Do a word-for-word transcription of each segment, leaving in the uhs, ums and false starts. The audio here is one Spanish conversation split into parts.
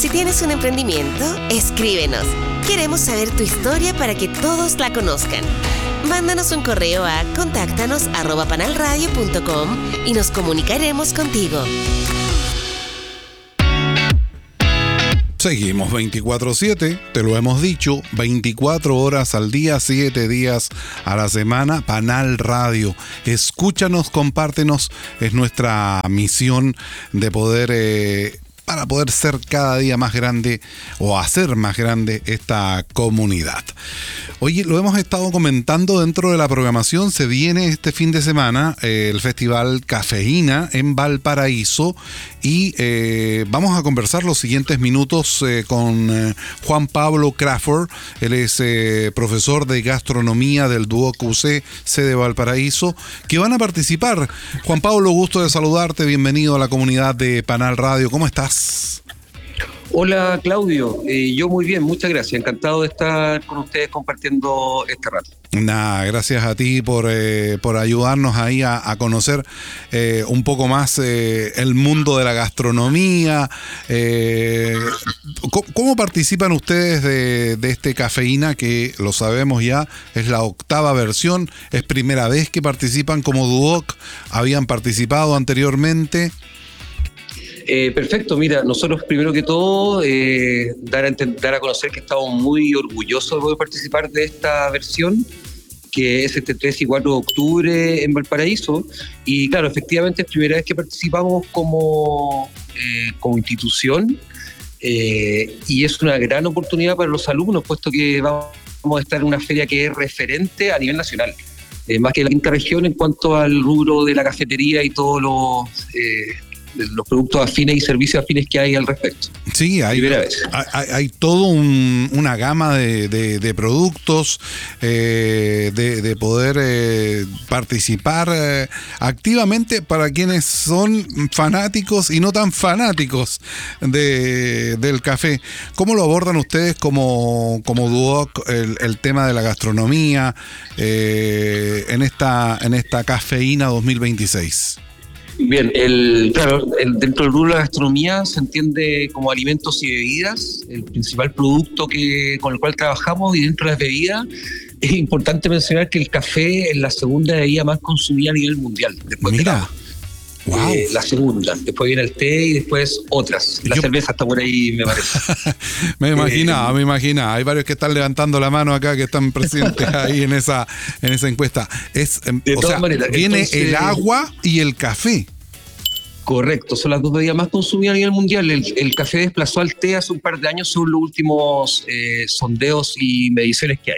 Si tienes un emprendimiento, escríbenos. Queremos saber tu historia para que todos la conozcan. Mándanos un correo a contáctanos arroba panalradio punto com y nos comunicaremos contigo. Seguimos veinticuatro siete, te lo hemos dicho, veinticuatro horas al día, siete días a la semana, Panal Radio. Escúchanos, compártenos, es nuestra misión de poder... Eh, para poder ser cada día más grande o hacer más grande esta comunidad. Oye, lo hemos estado comentando dentro de la programación, se viene este fin de semana eh, el Festival Cafeína en Valparaíso y eh, vamos a conversar los siguientes minutos eh, con eh, Juan Pablo Crawford, él es eh, profesor de gastronomía del Duoc U C, sede Valparaíso, que van a participar. Juan Pablo, gusto de saludarte, bienvenido a la comunidad de Panal Radio, ¿cómo estás? Hola Claudio, eh, yo muy bien, muchas gracias, encantado de estar con ustedes compartiendo este rato. Nada, gracias a ti por, eh, por ayudarnos ahí a, a conocer eh, un poco más eh, el mundo de la gastronomía. Eh, ¿cómo, ¿Cómo participan ustedes de, de este Cafeína, que lo sabemos ya, es la octava versión, es primera vez que participan como Duoc, habían participado anteriormente? Eh, perfecto, mira, nosotros primero que todo eh, dar, a dar a conocer que estamos muy orgullosos de poder participar de esta versión, que es este tres y cuatro de octubre en Valparaíso, y claro, efectivamente es primera vez que participamos como, eh, como institución, eh, y es una gran oportunidad para los alumnos, puesto que vamos a estar en una feria que es referente a nivel nacional, eh, más que la quinta región en cuanto al rubro de la cafetería y todos los... Eh, los productos afines y servicios afines que hay al respecto. Sí, hay, hay, hay todo un, una gama de, de, de productos, eh, de, de poder eh, participar eh, activamente para quienes son fanáticos y no tan fanáticos de, del café. ¿Cómo lo abordan ustedes como, como Duoc el, el tema de la gastronomía eh, en esta, en esta Cafeína dos mil veintiséis? Bien, el, claro, el, dentro del rubro de la gastronomía se entiende como alimentos y bebidas, el principal producto que, con el cual trabajamos, y dentro de las bebidas es importante mencionar que el café es la segunda bebida más consumida a nivel mundial. Después Mira, de la, wow. eh, la segunda, después viene el té y después otras. La Yo... cerveza está por ahí, me parece. me imaginaba, eh, me imaginaba. Hay varios que están levantando la mano acá, que están presentes ahí en esa, en esa encuesta. Es, de o todas sea, maneras, viene entonces, el agua y el café. Correcto, son las dos bebidas más consumidas a nivel mundial. El, el café desplazó al té hace un par de años según los últimos eh, sondeos y mediciones que hay.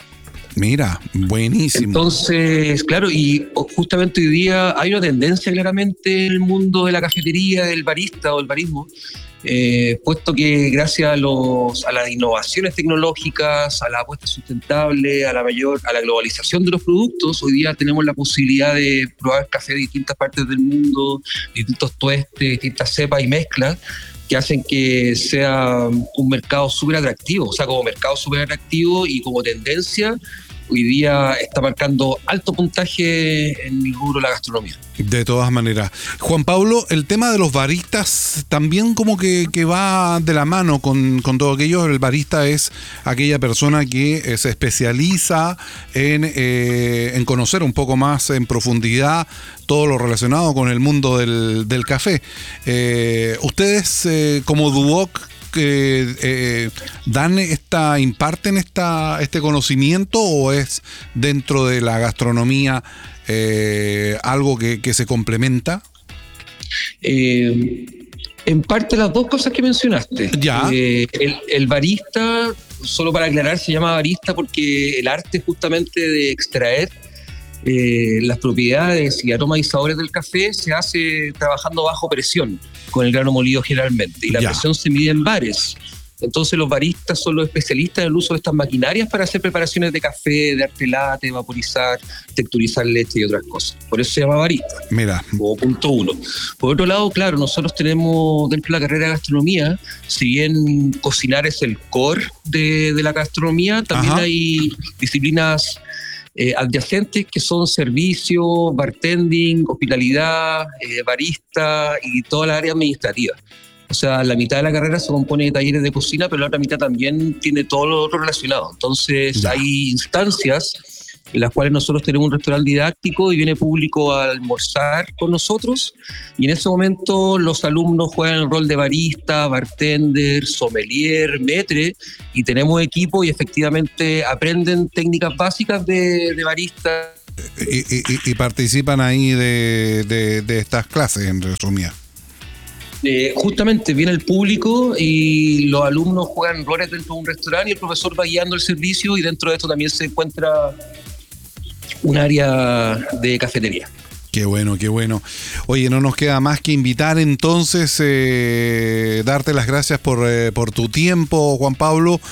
Mira, buenísimo. Entonces, claro, y justamente hoy día hay una tendencia claramente en el mundo de la cafetería, del barista o el barismo, eh, puesto que gracias a, los, a las innovaciones tecnológicas, a la apuesta sustentable, a la mayor, a la globalización de los productos, hoy día tenemos la posibilidad de probar café de distintas partes del mundo, distintos tuestes, distintas cepas y mezclas, que hacen que sea un mercado súper atractivo. O sea, como mercado súper atractivo y como tendencia, hoy día está marcando alto puntaje en el rubro de la gastronomía. De todas maneras. Juan Pablo, el tema de los baristas también como que, que va de la mano con, con todo aquello. El barista es aquella persona que eh, se especializa en, eh, en conocer un poco más en profundidad todo lo relacionado con el mundo del, del café. Eh, ustedes eh, como Duoc, que eh, dan esta, imparten esta, este conocimiento, o es dentro de la gastronomía eh, algo que, que se complementa? Eh, en parte las dos cosas que mencionaste. Ya. Eh, el, el barista, solo para aclarar, se llama barista porque el arte justamente de extraer Eh, las propiedades y aromas y sabores del café se hace trabajando bajo presión con el grano molido generalmente, y la ya. presión se mide en bares. Entonces los baristas son los especialistas en el uso de estas maquinarias para hacer preparaciones de café, de arte latte, vaporizar, texturizar leche y otras cosas. Por eso se llama barista. Mira. Como punto uno. Por otro lado, claro, nosotros tenemos dentro de la carrera de gastronomía, si bien cocinar es el core de, de la gastronomía, también Ajá. hay disciplinas Eh, adyacentes que son servicio, bartending, hospitalidad, eh, barista y toda la área administrativa. O sea, la mitad de la carrera se compone de talleres de cocina, pero la otra mitad también tiene todo lo otro relacionado. Entonces Ya. hay instancias en las cuales nosotros tenemos un restaurante didáctico y viene público a almorzar con nosotros, y en ese momento los alumnos juegan el rol de barista, bartender, sommelier, maître, y tenemos equipo y efectivamente aprenden técnicas básicas de, de barista. Y, y, y participan ahí de, de, de estas clases, en resumida. Eh, justamente viene el público y los alumnos juegan roles dentro de un restaurante y el profesor va guiando el servicio, y dentro de esto también se encuentra un área de cafetería. Qué bueno, qué bueno. Oye, no nos queda más que invitar entonces, eh, darte las gracias por, eh, por tu tiempo, Juan Pablo,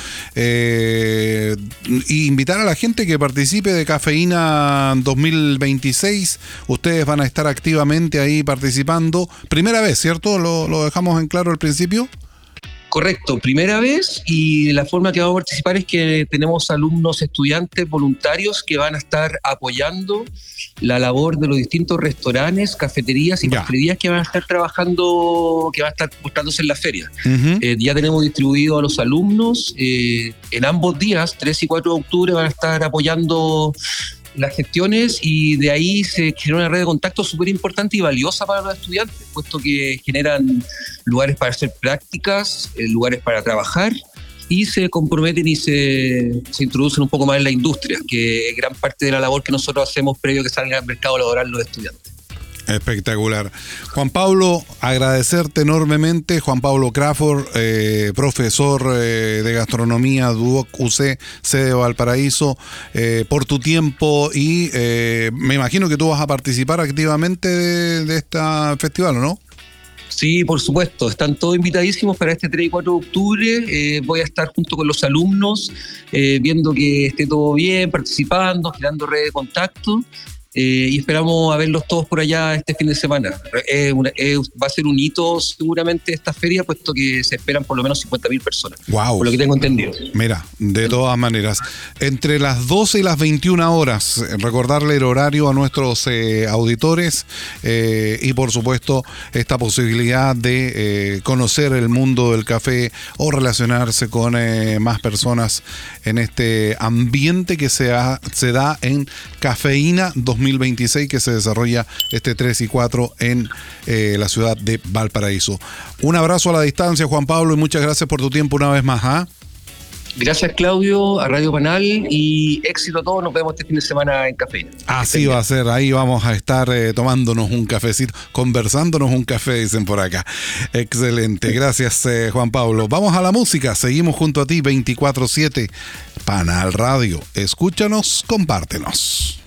eh, y invitar a la gente que participe de Cafeína dos mil veintiséis. Ustedes van a estar activamente ahí participando. Primera vez, ¿cierto? ¿Lo, lo dejamos en claro al principio? Correcto, primera vez, y la forma que vamos a participar es que tenemos alumnos, estudiantes, voluntarios que van a estar apoyando la labor de los distintos restaurantes, cafeterías y Ya. pastelerías que van a estar trabajando, que van a estar mostrándose en la feria. Uh-huh. Eh, ya tenemos distribuido a los alumnos, eh, en ambos días, tres y cuatro de octubre, van a estar apoyando las gestiones, y de ahí se genera una red de contacto súper importante y valiosa para los estudiantes, puesto que generan lugares para hacer prácticas, eh, lugares para trabajar, y se comprometen y se, se introducen un poco más en la industria, que es gran parte de la labor que nosotros hacemos previo a que salgan al mercado laboral los estudiantes. Espectacular. Juan Pablo, agradecerte enormemente. Juan Pablo Crawford, eh, profesor eh, de gastronomía, Duoc U C, sede de Valparaíso, eh, por tu tiempo, y eh, me imagino que tú vas a participar activamente de, de este festival, ¿o no? Sí, por supuesto, están todos invitadísimos para este tres y cuatro de octubre. Eh, voy a estar junto con los alumnos, eh, viendo que esté todo bien, participando, generando redes de contacto. Eh, y esperamos a verlos todos por allá este fin de semana. Eh, una, eh, va a ser un hito seguramente esta feria, puesto que se esperan por lo menos cincuenta mil personas. Wow. Por lo que tengo entendido. Mira, de todas maneras, entre las doce y las veintiuna horas, recordarle el horario a nuestros eh, auditores, eh, y por supuesto esta posibilidad de eh, conocer el mundo del café o relacionarse con eh, más personas en este ambiente que se, ha, se da en Cafeína dos mil veintiséis, que se desarrolla este tres y cuatro en eh, la ciudad de Valparaíso. Un abrazo a la distancia, Juan Pablo, y muchas gracias por tu tiempo una vez más. ¿Ah? Gracias, Claudio, a Radio Panal, y éxito a todos. Nos vemos este fin de semana en Cafeína. Así va a ser, ahí vamos a estar eh, tomándonos un cafecito, conversándonos un café, dicen por acá. Excelente, gracias eh, Juan Pablo. Vamos a la música, seguimos junto a ti veinticuatro siete, Panal Radio. Escúchanos, compártenos.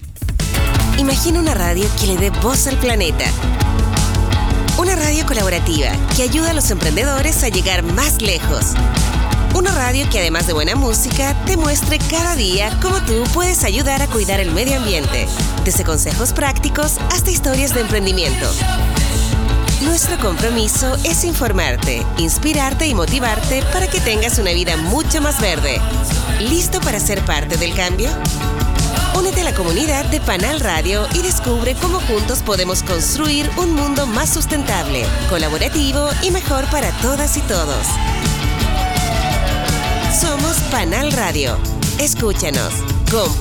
Imagina una radio que le dé voz al planeta. Una radio colaborativa que ayuda a los emprendedores a llegar más lejos. Una radio que, además de buena música, te muestre cada día cómo tú puedes ayudar a cuidar el medio ambiente, desde consejos prácticos hasta historias de emprendimiento. Nuestro compromiso es informarte, inspirarte y motivarte para que tengas una vida mucho más verde. ¿Listo para ser parte del cambio? Únete a la comunidad de Panal Radio y descubre cómo juntos podemos construir un mundo más sustentable, colaborativo y mejor para todas y todos. Somos Panal Radio. Escúchanos, compártenos.